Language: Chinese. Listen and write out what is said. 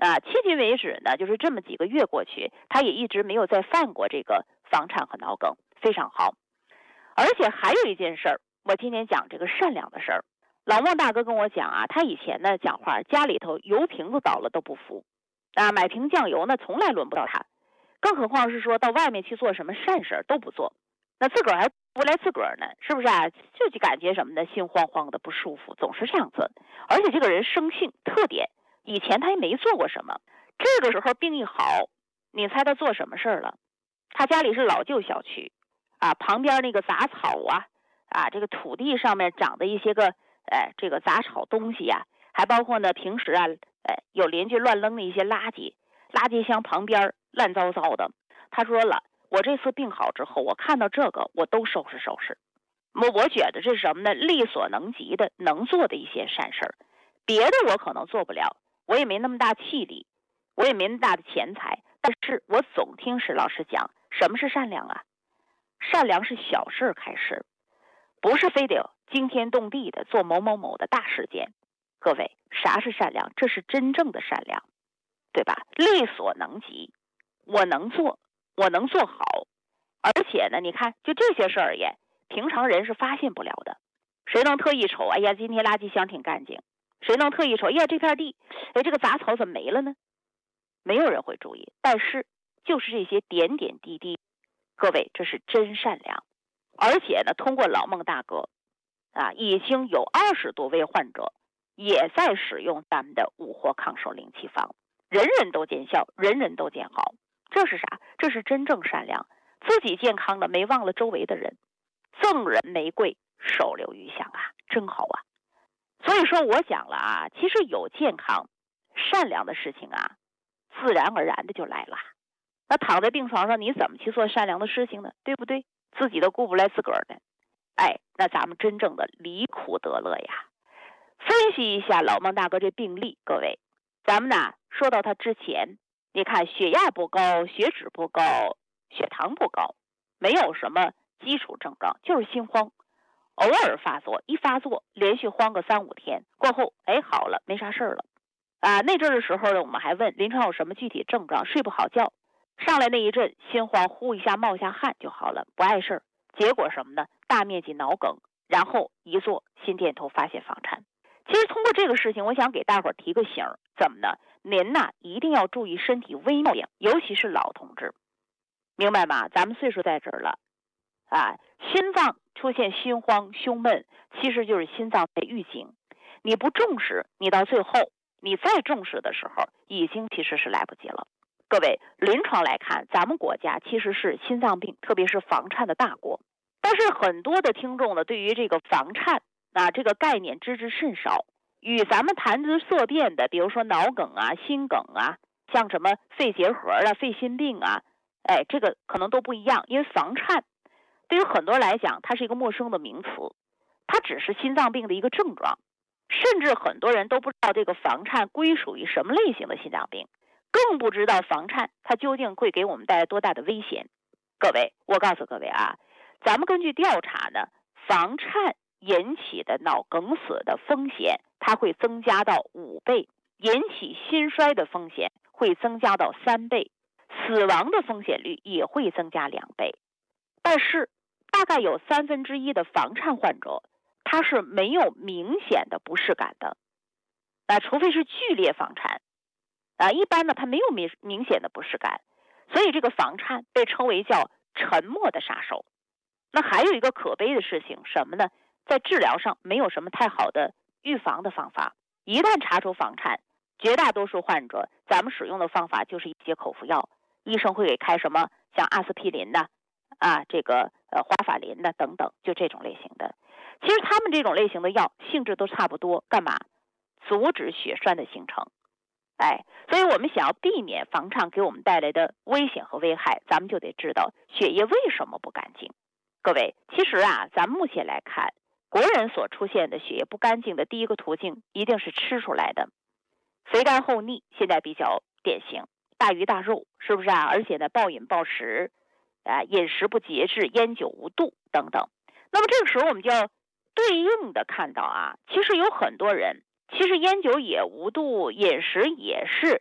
迄今为止呢，就是这么几个月过去，他也一直没有再犯过这个房颤和脑梗，非常好。而且还有一件事儿，我今天讲这个善良的事儿。老孟大哥跟我讲啊，他以前呢讲话，家里头油瓶子倒了都不服，买瓶酱油呢从来轮不到他，更何况是说到外面去做什么善事都不做，那自个儿还不来自个儿呢，是不是啊？就感觉什么呢？心慌慌的不舒服，总是这样子。而且这个人生性特点，以前他也没做过什么，这个时候病一好，你猜他做什么事儿了？他家里是老旧小区旁边那个杂草这个土地上面长的一些个这个杂草东西还包括呢平时有邻居乱扔的一些垃圾箱旁边乱糟糟的。他说了，我这次病好之后，我看到这个我都收拾收拾。我觉得这是什么呢？力所能及的能做的一些善事儿，别的我可能做不了，我也没那么大气力，我也没那么大的钱财，但是我总听史老师讲什么是善良啊。善良是小事开始，不是非得惊天动地的做某某某的大事件。各位，啥是善良？这是真正的善良，对吧？力所能及，我能做，我能做好。而且呢，你看就这些事儿也平常人是发现不了的。谁能特意瞅，哎呀今天垃圾箱挺干净，谁能特意瞅，哎呀这片地，这个杂草怎么没了呢？没有人会注意。但是就是这些点点滴滴，各位，这是真善良。而且呢，通过老孟大哥已经有20多位患者也在使用咱们的五活抗手灵气方，人人都见效，人人都见好。这是啥？这是真正善良，自己健康了没忘了周围的人，赠人玫瑰手留余香真好啊。所以说我讲了其实有健康善良的事情自然而然的就来了。那躺在病床上，你怎么去做善良的事情呢？对不对？自己都顾不来自个儿的。那咱们真正的离苦得乐呀。分析一下老孟大哥这病例，各位，咱们说到他之前，你看血压不高，血脂不高，血糖不高，没有什么基础症状，就是心慌，偶尔发作，一发作连续慌个3-5天，过后好了，没啥事了。那阵的时候呢，我们还问临床有什么具体症状，睡不好觉，上来那一阵心慌，呼一下冒下汗就好了，不碍事儿。结果什么呢？大面积脑梗，然后一做心电图发现房颤。其实通过这个事情，我想给大伙儿提个醒，怎么呢？您一定要注意身体微妙，尤其是老同志，明白吗？咱们岁数在这儿了心脏出现心慌胸闷，其实就是心脏在预警。你不重视，你到最后你再重视的时候，已经其实是来不及了。各位，临床来看，咱们国家其实是心脏病特别是房颤的大国，但是很多的听众呢，对于这个房颤这个概念知之甚少，与咱们谈之色变的，比如说脑梗心梗像什么肺结核肺心病这个可能都不一样。因为房颤对于很多人来讲，它是一个陌生的名词，它只是心脏病的一个症状，甚至很多人都不知道这个房颤归属于什么类型的心脏病，更不知道房颤它究竟会给我们带来多大的危险。各位，我告诉各位咱们根据调查呢，房颤引起的脑梗死的风险它会增加到5倍，引起心衰的风险会增加到3倍，死亡的风险率也会增加2倍。但是大概有1/3的房颤患者他是没有明显的不适感的除非是剧烈房颤一般呢他没有明显的不适感，所以这个房颤被称为叫沉默的杀手。那还有一个可悲的事情什么呢？在治疗上没有什么太好的预防的方法，一旦查出房颤，绝大多数患者咱们使用的方法就是一些口服药，医生会给开什么像阿司匹林的这个华法林的等等，就这种类型的。其实他们这种类型的药性质都差不多，干嘛？阻止血栓的形成。所以我们想要避免房颤给我们带来的危险和危害，咱们就得知道血液为什么不干净。各位，其实咱们目前来看，国人所出现的血液不干净的第一个途径一定是吃出来的。肥甘厚腻现在比较典型，大鱼大肉，是不是而且呢，暴饮暴食饮食不节制，烟酒无度等等。那么这个时候我们就要对应的看到其实有很多人其实烟酒也无度，饮食也是